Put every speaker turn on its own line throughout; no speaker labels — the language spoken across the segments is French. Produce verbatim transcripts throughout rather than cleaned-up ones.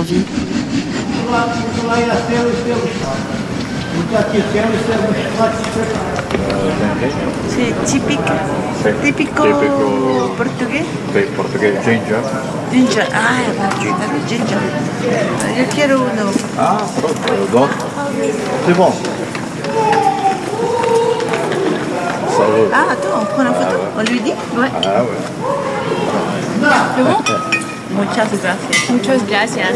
vie.
C'est typique, typico portugais.
Oui, portugais, ginger.
Ginger, ah, ginger. Eu quero uno.
Ah, pronto, donc, c'est bon. Salut.
Ah, attends, on prend la photo, on lui dit?
Ouais.
Ah ouais.
C'est bon?
Muchas gracias.
Muchas gracias.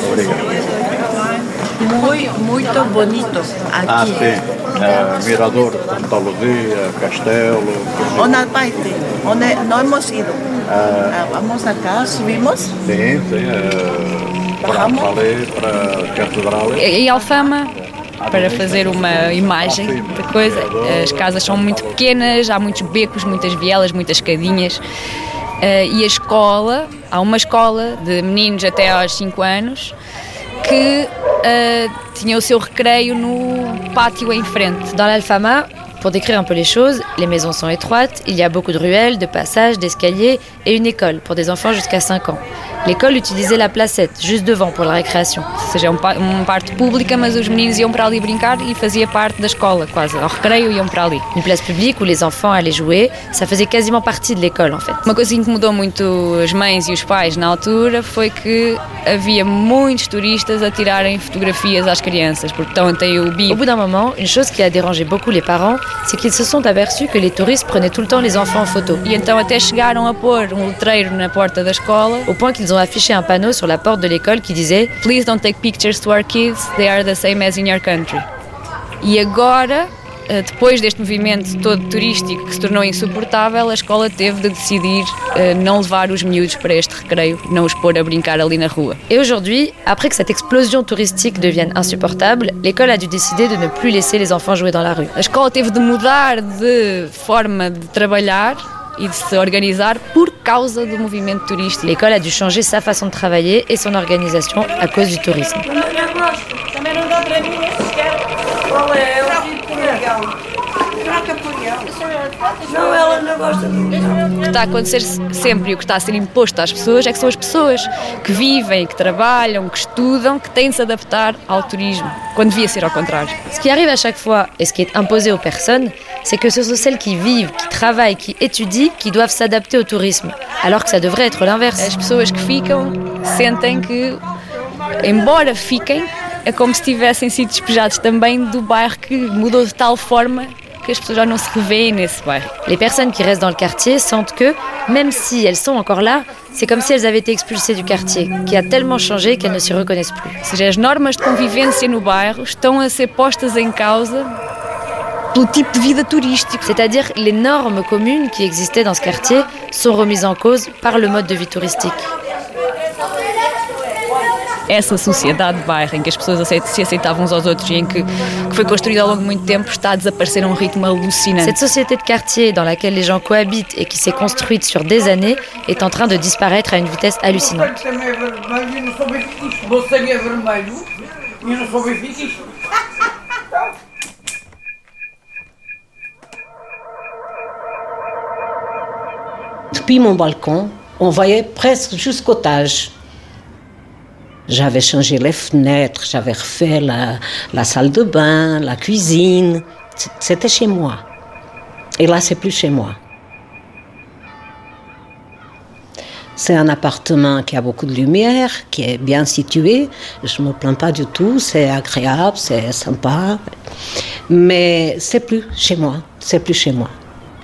Muy, muito bonito aqui.
Ah, sim. Uh, Mirador, Santa Luzia, Castelo.
Una parte, onde no hemos ido. Ah, vamos acá, subimos.
Sim, sim. Uh, para ali, para a Catedral.
Em Alfama, para fazer uma imagem da coisa, as casas são muito pequenas, há muitos becos, muitas vielas, muitas escadinhas. Uh, e a escola, há uma escola de meninos até aos cinco anos que uh, tinha o seu recreio no pátio em frente.
Dans l'Alfama, pour décrire un peu les choses, les maisons sont étroites, il y a beaucoup de ruelles, de passages, d'escaliers et une école pour des enfants jusqu'à cinq ans. L'école utilisait la placette, juste devant, pour la récréation.
Ou seja, é um, uma parte pública, mas os meninos iam para ali brincar e fazia parte da escola, quase. Ao recreio iam para ali.
Une place publique où les enfants allaient jouer, ça faisait quasiment partie de l'école en fait.
Uma coisa que incomodou muito as mães e os pais na altura foi que havia muitos turistas a tirarem fotografias às crianças, porque então tem o bio.
Au bout d'un moment, une chose qui a dérangé beaucoup les parents, c'est qu'ils se sont aperçus que les touristes prenaient tout le temps les enfants en photo.
E então até chegaram a pôr um letreiro na porta da escola,
au point qu'ils ont affiché un panneau sur la porte de l'école qui disait «
Please don't take pictures to our kids, they are the same as in your country ». E agora, depois deste movimento todo turístico que se tornou insuportável, a escola teve de decidir não levar os miúdos para este recreio, não os pôr a brincar ali na rua.
Et aujourd'hui, après que cette explosion touristique devienne insupportable, l'école a dû décider de ne plus laisser les enfants jouer dans la rue.
A escola teve de mudar de forma de trabalhar e de se organizar por causa do movimento turístico.
L'école a dû changer sa façon de travailler et son organisation à cause du tourisme.
O que está a acontecer sempre e o que está a ser imposto às pessoas é que são as pessoas que vivem, que trabalham, que estudam, que têm de se adaptar ao turismo, quando devia ser ao contrário.
Ce qui arrive à chaque fois et ce qui est imposé aux personnes, c'est que ce sont celles qui vivent, qui travaillent, qui étudient, qui doivent s'adapter au tourisme, alors que ça devrait être l'inverse.
As pessoas que ficam sentem que, embora fiquem, é como se tivessem sido despejados também do bairro que mudou de tal forma que as pessoas já não se revêem nesse bairro.
Les personnes qui restent dans le quartier sentent que, même si elles sont encore là, c'est comme si elles avaient été expulsées du quartier, qui a tellement changé qu'elles ne s'y reconnaissent plus.
Ou seja, as normas de convivência no bairro estão a ser postas em causa pelo tipo de vida turístico.
C'est-à-dire les normes communes qui existaient dans ce quartier sont remises en cause par le mode de vie touristique.
Essa sociedade de bairro em que as pessoas se aceitavam uns aos outros e em que, que foi construída ao longo de muito tempo está a desaparecer a um ritmo alucinante.
Cette société de quartier dans laquelle les gens cohabitent et qui s'est construite sur des années est en train de disparaître à une vitesse hallucinante.
Depuis mon balcon, on voyait presque jusqu'au étage. J'avais changé les fenêtres, j'avais refait la, la salle de bain, la cuisine. C'était chez moi. Et là, c'est plus chez moi. C'est un appartement qui a beaucoup de lumière, qui est bien situé. Je ne me plains pas du tout, c'est agréable, c'est sympa. Mais c'est plus chez moi, c'est plus chez moi.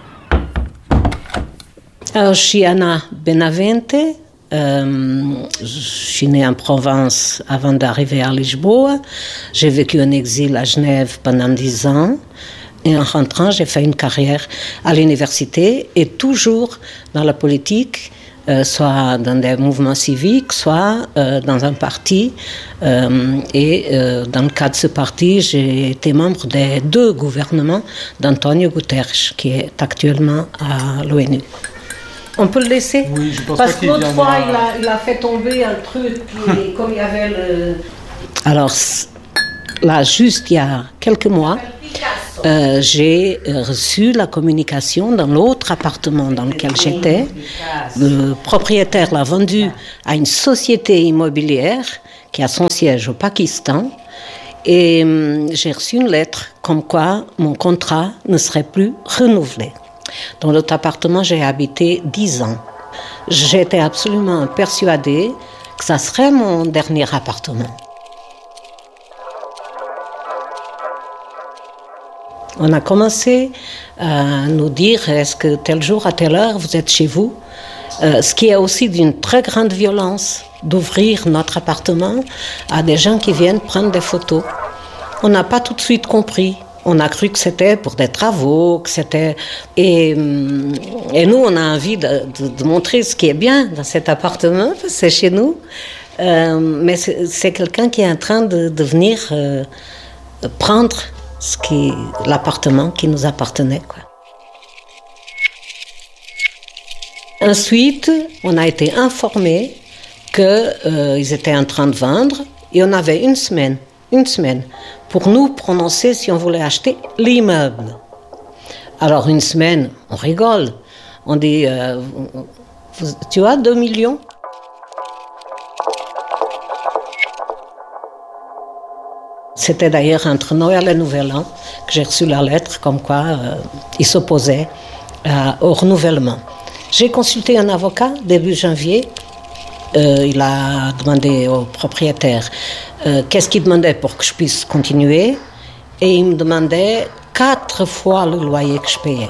Alors, je suis Anna Benavente. Euh, je suis née en Provence avant d'arriver à Lisboa. J'ai vécu en exil à Genève pendant dix ans. Et en rentrant, j'ai fait une carrière à l'université et toujours dans la politique, euh, soit dans des mouvements civiques, soit euh, dans un parti. Euh, et euh, dans le cadre de ce parti, j'ai été membre des deux gouvernements d'Antonio Guterres, qui est actuellement à l'ONU. On peut le laisser?
Oui, je pense
Parce
pas
que l'autre fois, il a, il a fait tomber un truc, et comme il y avait le... Alors, là, juste il y a quelques mois, euh, j'ai reçu la communication dans l'autre appartement dans lequel j'étais. Le propriétaire l'a vendu à une société immobilière qui a son siège au Pakistan. Et hum, j'ai reçu une lettre comme quoi mon contrat ne serait plus renouvelé. Dans l'autre appartement, j'ai habité dix ans. J'étais absolument persuadée que ça serait mon dernier appartement. On a commencé à nous dire, est-ce que tel jour, à telle heure, vous êtes chez vous ? Euh, ce qui est aussi d'une très grande violence, d'ouvrir notre appartement à des gens qui viennent prendre des photos. On n'a pas tout de suite compris. On a cru que c'était pour des travaux, que c'était... Et, et nous, on a envie de, de, de montrer ce qui est bien dans cet appartement, parce que c'est chez nous. Euh, mais c'est, c'est quelqu'un qui est en train de, de venir euh, prendre ce qui, l'appartement qui nous appartenait, quoi. Ensuite, on a été informés qu'ils euh, étaient en train de vendre et on avait une semaine, une semaine pour nous prononcer si on voulait acheter l'immeuble. Alors une semaine, on rigole. On dit, euh, tu as deux millions ? C'était d'ailleurs entre Noël et Nouvel An que j'ai reçu la lettre comme quoi euh, il s'opposait euh, au renouvellement. J'ai consulté un avocat début janvier. Euh, il a demandé au propriétaire euh, qu'est-ce qu'il demandait pour que je puisse continuer. Et il me demandait quatre fois le loyer que je payais.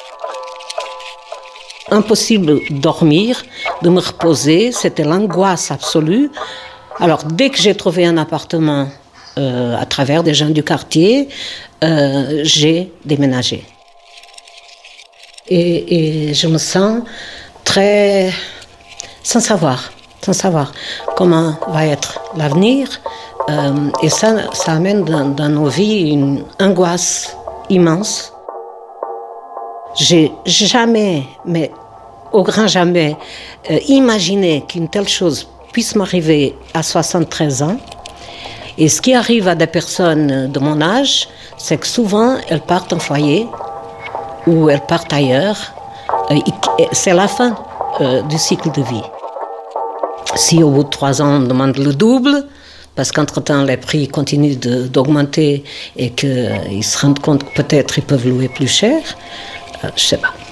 Impossible de dormir, de me reposer. C'était l'angoisse absolue. Alors, dès que j'ai trouvé un appartement euh, à travers des gens du quartier, euh, j'ai déménagé. Et, et je me sens très... sans savoir, sans savoir comment va être l'avenir. Euh, et ça, ça amène dans, dans nos vies une angoisse immense. J'ai jamais, mais au grand jamais, euh, imaginé qu'une telle chose puisse m'arriver à soixante-treize ans. Et ce qui arrive à des personnes de mon âge, c'est que souvent, elles partent en foyer ou elles partent ailleurs. C'est la fin euh, du cycle de vie. Si au bout de trois ans, on demande le double, parce qu'entre-temps, les prix continuent de, d'augmenter et qu'ils se rendent compte que peut-être ils peuvent louer plus cher, euh, je ne sais pas.